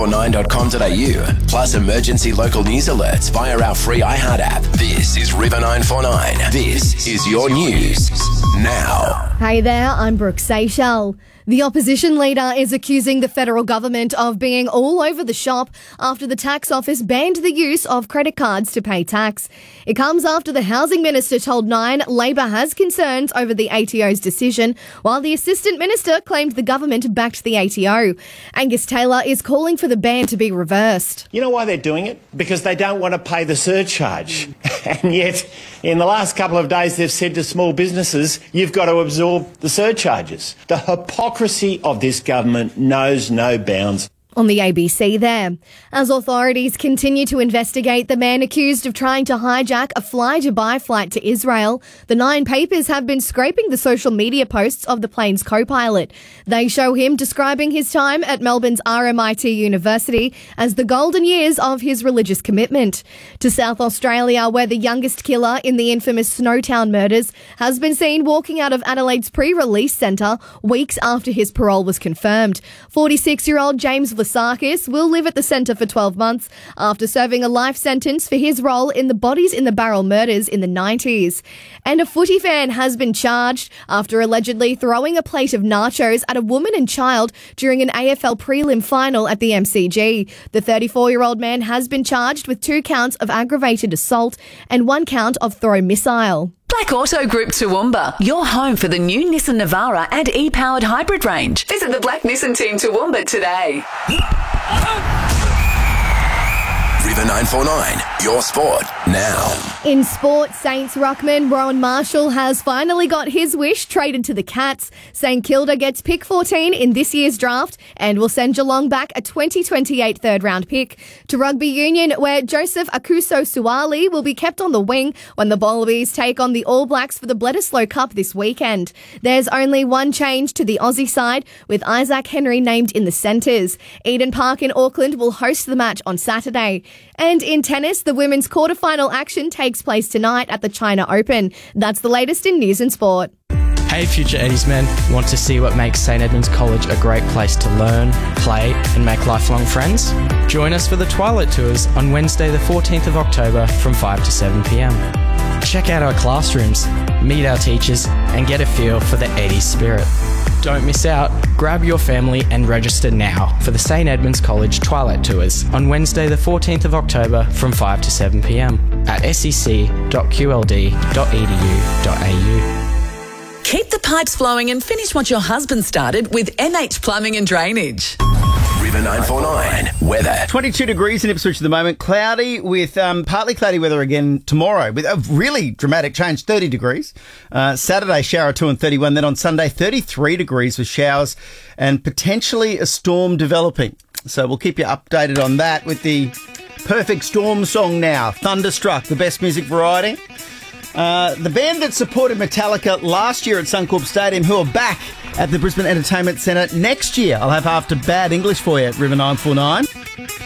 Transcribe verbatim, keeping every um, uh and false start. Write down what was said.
four nine dot com dot a u, plus emergency local news alerts via our free iHeart app. This is River nine four nine. This is your news now. Hey there, I'm Brooke Seychelles. The opposition leader is accusing the federal government of being all over the shop after the tax office banned the use of credit cards to pay tax. It comes after the housing minister told Nine Labor has concerns over the A T O's decision, while the assistant minister claimed the government backed the A T O. Angus Taylor is calling for the ban to be reversed. You know why they're doing it? Because they don't want to pay the surcharge. And yet, in the last couple of days, they've said to small businesses, you've got to absorb the surcharges. The hypocrisy of this government knows no bounds. On the A B C there. As authorities continue to investigate the man accused of trying to hijack a fly-Dubai flight to Israel, the Nine papers have been scraping the social media posts of the plane's co-pilot. They show him describing his time at Melbourne's R M I T University as the golden years of his religious commitment. To South Australia, where the youngest killer in the infamous Snowtown murders has been seen walking out of Adelaide's pre-release centre weeks after his parole was confirmed. forty-six-year-old James Vlasakis will live at the centre for twelve months after serving a life sentence for his role in the Bodies in the Barrel murders in the nineties. And a footy fan has been charged after allegedly throwing a plate of nachos at a woman and child during an A F L prelim final at the M C G. The thirty-four-year-old man has been charged with two counts of aggravated assault and one count of throw missile. Black Auto Group Toowoomba, your home for the new Nissan Navara and e-powered hybrid range. Visit the Black Nissan team Toowoomba today. River nine four nine, your sport now. In sport, Saints ruckman Rowan Marshall has finally got his wish traded to the Cats. St Kilda gets pick fourteen in this year's draft and will send Geelong back a twenty twenty-eight third-round pick. To rugby union, where Joseph Akuso-Suali will be kept on the wing when the Wallabies take on the All Blacks for the Bledisloe Cup this weekend. There's only one change to the Aussie side, with Isaac Henry named in the centres. Eden Park in Auckland will host the match on Saturday. And in tennis, the women's quarterfinal action takes place tonight at the China Open. That's the latest in news and sport. Hey Future Eddies men, want to see what makes St Edmunds College a great place to learn, play and make lifelong friends? Join us for the Twilight Tours on Wednesday the fourteenth of October from five to seven p m. Check out our classrooms, meet our teachers and get a feel for the Eddies spirit. Don't miss out. Grab your family and register now for the St Edmunds College Twilight Tours on Wednesday the fourteenth of October from five to seven p m at s e c dot q l d dot e d u dot a u. Keep the pipes flowing and finish what your husband started with M H Plumbing and Drainage. River nine four nine, weather. twenty-two degrees in Ipswich at the moment. Cloudy with um, partly cloudy weather again tomorrow with a really dramatic change, thirty degrees. Uh, Saturday, shower two and thirty-one. Then on Sunday, thirty-three degrees with showers and potentially a storm developing. So we'll keep you updated on that with the perfect storm song now. Thunderstruck, the best music variety. Uh, the band that supported Metallica last year at Suncorp Stadium, who are back at the Brisbane Entertainment Centre next year. I'll have after bad English for you at River nine four nine.